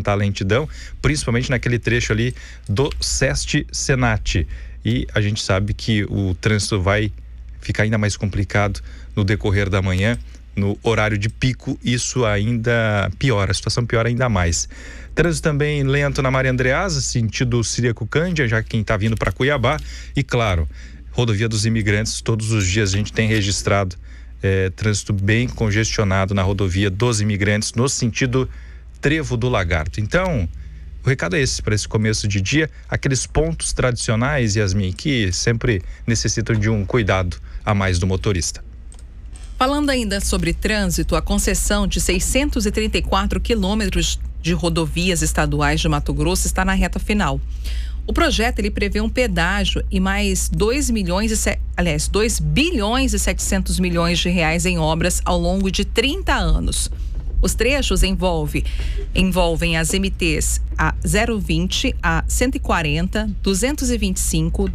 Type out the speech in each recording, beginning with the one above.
apresentar lentidão, principalmente naquele trecho ali do Seste-Senat. E a gente sabe que o trânsito vai ficar ainda mais complicado no decorrer da manhã. No horário de pico, isso ainda piora, a situação piora ainda mais. Trânsito também lento na Maria Andreasa, sentido Siriaco-Cândia, já que quem está vindo para Cuiabá. E claro, rodovia dos Imigrantes, todos os dias a gente tem registrado trânsito bem congestionado na rodovia dos Imigrantes, no sentido Trevo do Lagarto. Então, o recado é esse, para esse começo de dia, aqueles pontos tradicionais, Yasmin, que sempre necessitam de um cuidado a mais do motorista. Falando ainda sobre trânsito, a concessão de 634 quilômetros de rodovias estaduais de Mato Grosso está na reta final. O projeto ele prevê um pedágio e mais 2 bilhões e 700 milhões de reais em obras ao longo de 30 anos. Os trechos envolvem as MTs a 020, a 140, 225,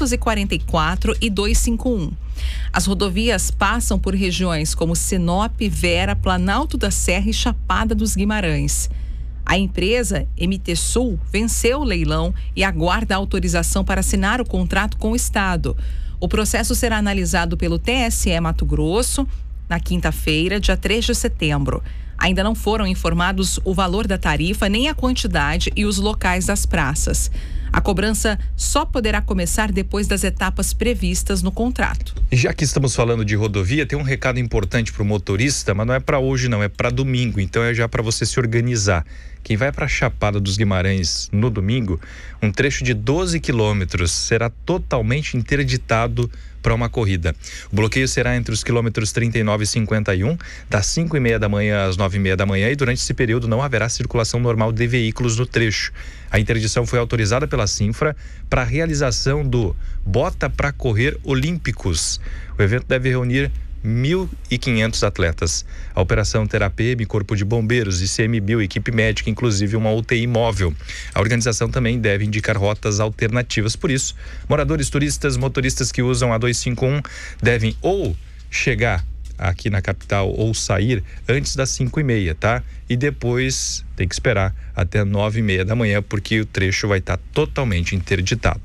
244 e 251. As rodovias passam por regiões como Sinop, Vera, Planalto da Serra e Chapada dos Guimarães. A empresa MT Sul venceu o leilão e aguarda a autorização para assinar o contrato com o Estado. O processo será analisado pelo TSE Mato Grosso na quinta-feira, dia 3 de setembro. Ainda não foram informados o valor da tarifa, nem a quantidade e os locais das praças. A cobrança só poderá começar depois das etapas previstas no contrato. Já que estamos falando de rodovia, tem um recado importante para o motorista, mas não é para hoje não, é para domingo, então é já para você se organizar. Quem vai para a Chapada dos Guimarães no domingo, um trecho de 12 quilômetros será totalmente interditado para uma corrida. O bloqueio será entre os quilômetros 39 e 51, das 5h30 da manhã às 9h30 da manhã, e durante esse período não haverá circulação normal de veículos no trecho. A interdição foi autorizada pela Cinfra para a realização do Bota para Correr Olímpicos. O evento deve reunir 1.500 atletas. A operação terá PM, Corpo de Bombeiros, ICMBio, equipe médica, inclusive uma UTI móvel. A organização também deve indicar rotas alternativas. Por isso, moradores, turistas, motoristas que usam a 251 devem ou chegar aqui na capital ou sair antes das 5h30, tá? E depois tem que esperar até 9h30 da manhã, porque o trecho vai estar totalmente interditado.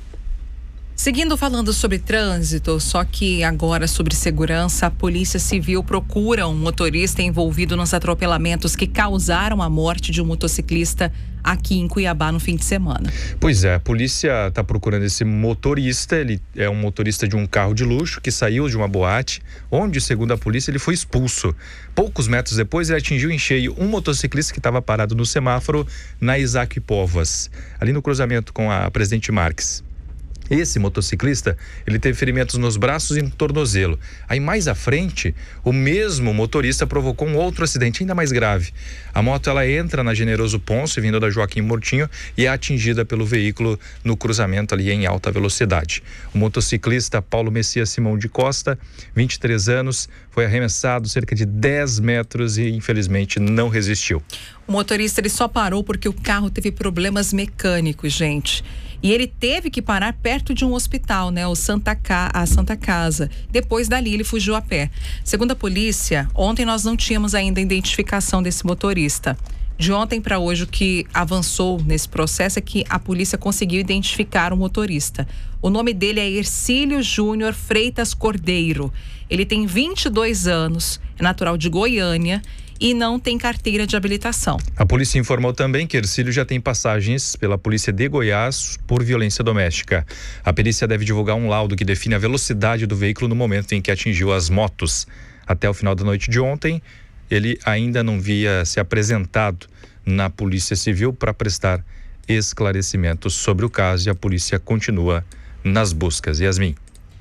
Seguindo falando sobre trânsito, só que agora sobre segurança, a Polícia Civil procura um motorista envolvido nos atropelamentos que causaram a morte de um motociclista aqui em Cuiabá no fim de semana. Pois é, a polícia está procurando esse motorista. Ele é um motorista de um carro de luxo que saiu de uma boate, onde, segundo a polícia, ele foi expulso. Poucos metros depois, ele atingiu em cheio um motociclista que estava parado no semáforo na Isaac Povas, ali no cruzamento com a Presidente Marques. Esse motociclista, ele teve ferimentos nos braços e no tornozelo. Aí mais à frente, o mesmo motorista provocou um outro acidente ainda mais grave. A moto, ela entra na Generoso Ponce, vindo da Joaquim Mortinho, e é atingida pelo veículo no cruzamento ali em alta velocidade. O motociclista Paulo Messias Simão de Costa, 23 anos, foi arremessado cerca de 10 metros e infelizmente não resistiu. O motorista ele só parou porque o carro teve problemas mecânicos, gente. E ele teve que parar perto de um hospital, né? A Santa Casa. Depois dali ele fugiu a pé. Segundo a polícia, ontem nós não tínhamos ainda a identificação desse motorista. De ontem para hoje, o que avançou nesse processo é que a polícia conseguiu identificar o motorista. O nome dele é Ercílio Júnior Freitas Cordeiro. Ele tem 22 anos, é natural de Goiânia e não tem carteira de habilitação. A polícia informou também que Ercílio já tem passagens pela polícia de Goiás por violência doméstica. A perícia deve divulgar um laudo que define a velocidade do veículo no momento em que atingiu as motos. Até o final da noite de ontem, ele ainda não havia se apresentado na Polícia Civil para prestar esclarecimentos sobre o caso, e a polícia continua nas buscas. Yasmin.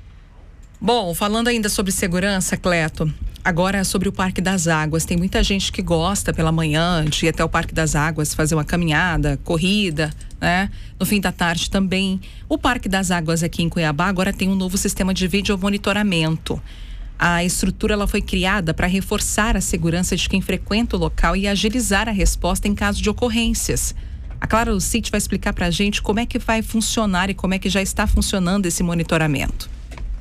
Bom, falando ainda sobre segurança, Cleto, agora sobre o Parque das Águas. Tem muita gente que gosta pela manhã de ir até o Parque das Águas, fazer uma caminhada, corrida, né? No fim da tarde também. O Parque das Águas aqui em Cuiabá agora tem um novo sistema de vídeo monitoramento. A estrutura ela foi criada para reforçar a segurança de quem frequenta o local e agilizar a resposta em caso de ocorrências. A Clara Lucite vai explicar para a gente como é que vai funcionar e como é que já está funcionando esse monitoramento.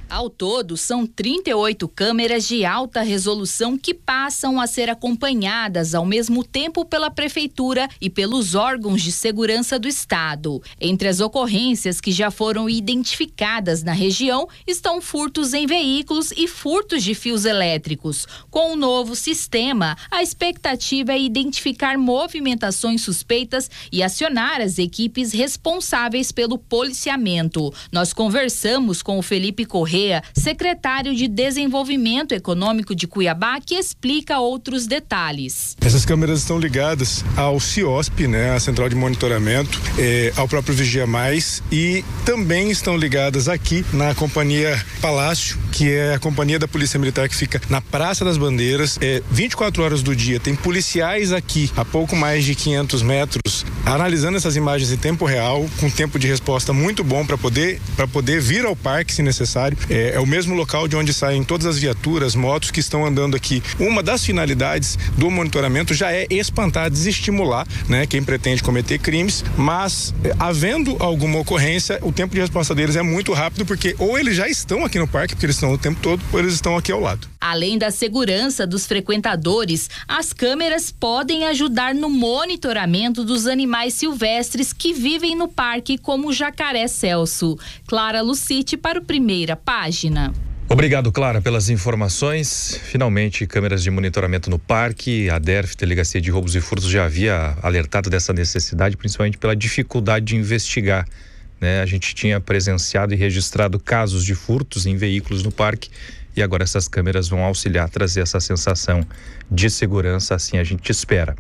Ao todo, são 38 câmeras de alta resolução que passam a ser acompanhadas ao mesmo tempo pela Prefeitura e pelos órgãos de segurança do Estado. Entre as ocorrências que já foram identificadas na região estão furtos em veículos e furtos de fios elétricos. Com o novo sistema, a expectativa é identificar movimentações suspeitas e acionar as equipes responsáveis pelo policiamento. Nós conversamos com o Felipe Corrêa, secretário de Desenvolvimento Econômico de Cuiabá, que explica outros detalhes. Essas câmeras estão ligadas ao CIOSP, né, a Central de Monitoramento, ao próprio Vigia Mais, e também estão ligadas aqui na Companhia Palácio, que é a companhia da Polícia Militar que fica na Praça das Bandeiras. 24 horas do dia, tem policiais aqui a pouco mais de 500 metros, analisando essas imagens em tempo real, com tempo de resposta muito bom para poder vir ao parque se necessário. É o mesmo local de onde saem todas as viaturas, motos que estão andando aqui. Uma das finalidades do monitoramento já é espantar, desestimular, né, quem pretende cometer crimes, mas havendo alguma ocorrência, o tempo de resposta deles é muito rápido, porque ou eles já estão aqui no parque, porque eles estão o tempo todo, ou eles estão aqui ao lado. Além da segurança dos frequentadores, as câmeras podem ajudar no monitoramento dos animais silvestres que vivem no parque, como o jacaré Celso. Clara Lucite para o Primeira Página. Obrigado, Clara, pelas informações. Finalmente, câmeras de monitoramento no parque. A DERF, Delegacia de Roubos e Furtos, já havia alertado dessa necessidade, principalmente pela dificuldade de investigar, né? A gente tinha presenciado e registrado casos de furtos em veículos no parque, e agora essas câmeras vão auxiliar a trazer essa sensação de segurança, assim a gente espera.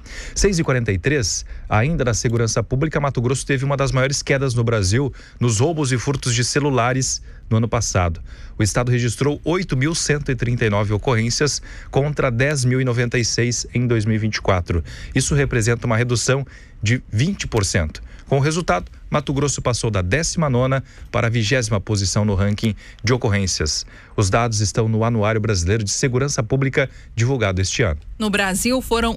6h43, ainda na segurança pública, Mato Grosso teve uma das maiores quedas no Brasil nos roubos e furtos de celulares no ano passado. O estado registrou 8.139 ocorrências contra 10.096 em 2024. Isso representa uma redução de 20%. Com o resultado, Mato Grosso passou da 19ª para a 20ª posição no ranking de ocorrências. Os dados estão no Anuário Brasileiro de Segurança Pública, divulgado este ano. No Brasil, foram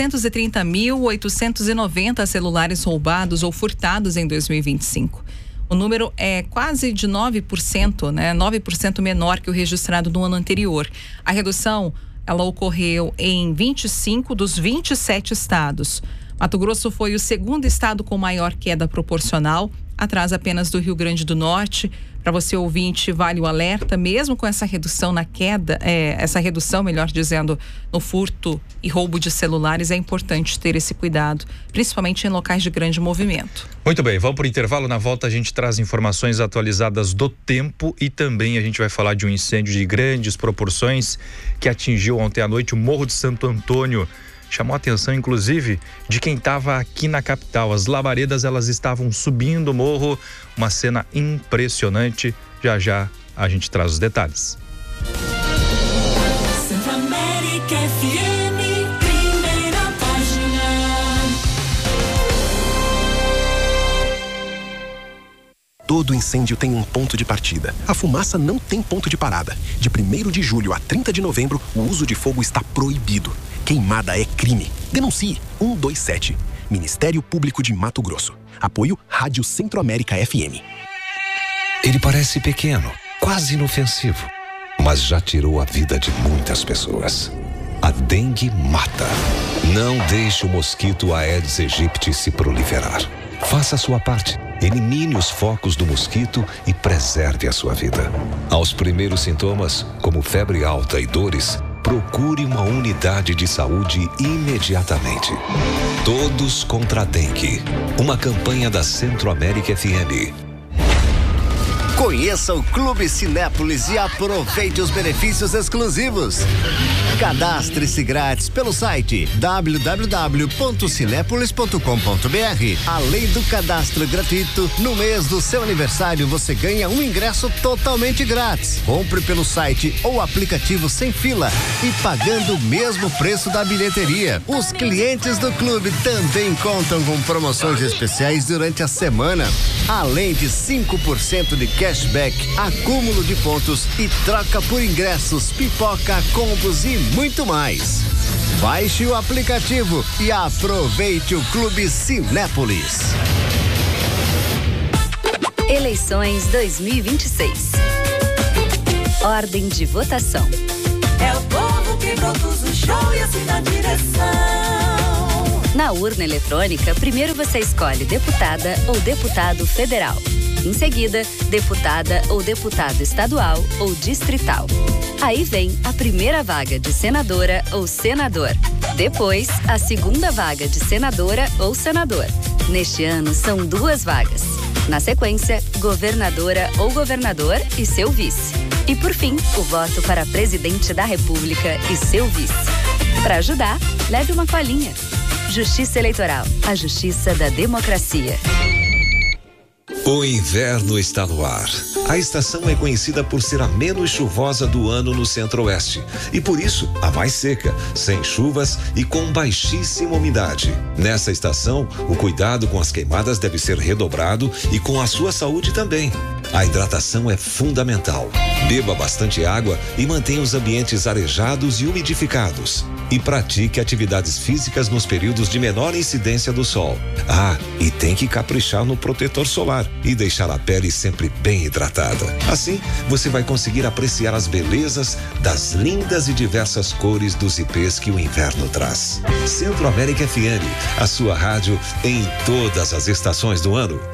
830.890 celulares roubados ou furtados em 2025. O número é quase de 9%, né? 9% menor que o registrado no ano anterior. A redução, ela ocorreu em 25 dos 27 estados. Mato Grosso foi o segundo estado com maior queda proporcional, atrás apenas do Rio Grande do Norte. Para você ouvinte, vale o alerta, mesmo com essa redução na queda, melhor dizendo, no furto e roubo de celulares, é importante ter esse cuidado, principalmente em locais de grande movimento. Muito bem, vamos para o intervalo. Na volta a gente traz informações atualizadas do tempo e também a gente vai falar de um incêndio de grandes proporções que atingiu ontem à noite o Morro de Santo Antônio. Chamou a atenção, inclusive, de quem estava aqui na capital. As labaredas, elas estavam subindo o morro. Uma cena impressionante. Já já a gente traz os detalhes. Centro-América FM, Primeira Página. Todo incêndio tem um ponto de partida. A fumaça não tem ponto de parada. De 1º de julho a 30 de novembro, o uso de fogo está proibido. Queimada é crime. Denuncie 127. Ministério Público de Mato Grosso. Apoio Rádio Centro-América FM. Ele parece pequeno, quase inofensivo, mas já tirou a vida de muitas pessoas. A dengue mata. Não deixe o mosquito Aedes aegypti se proliferar. Faça a sua parte. Elimine os focos do mosquito e preserve a sua vida. Aos primeiros sintomas, como febre alta e dores, procure uma unidade de saúde imediatamente. Todos contra a dengue. Uma campanha da Centro-América FM. Conheça o Clube Cinépolis e aproveite os benefícios exclusivos. Cadastre-se grátis pelo site www.cinepolis.com.br. Além do cadastro gratuito, no mês do seu aniversário você ganha um ingresso totalmente grátis. Compre pelo site ou aplicativo sem fila e pagando o mesmo preço da bilheteria. Os clientes do clube também contam com promoções especiais durante a semana. Além de 5% de cashback, acúmulo de pontos e troca por ingressos, pipoca, combos e muito mais. Baixe o aplicativo e aproveite o Clube Cinépolis. Eleições 2026. Ordem de votação. É o povo que produz o show e assim na direção. Na urna eletrônica, primeiro você escolhe deputada ou deputado federal. Em seguida, deputada ou deputado estadual ou distrital. Aí vem a primeira vaga de senadora ou senador. Depois, a segunda vaga de senadora ou senador. Neste ano, são 2 vagas. Na sequência, governadora ou governador e seu vice. E por fim, o voto para presidente da República e seu vice. Para ajudar, leve uma colinha. Justiça Eleitoral, a justiça da democracia. O inverno está no ar. A estação é conhecida por ser a menos chuvosa do ano no Centro-Oeste e por isso a mais seca, sem chuvas e com baixíssima umidade. Nessa estação, o cuidado com as queimadas deve ser redobrado e com a sua saúde também. A hidratação é fundamental. Beba bastante água e mantenha os ambientes arejados e umidificados. E pratique atividades físicas nos períodos de menor incidência do sol. Ah, e tem que caprichar no protetor solar e deixar a pele sempre bem hidratada. Assim, você vai conseguir apreciar as belezas das lindas e diversas cores dos ipês que o inverno traz. Centro América FM, a sua rádio em todas as estações do ano.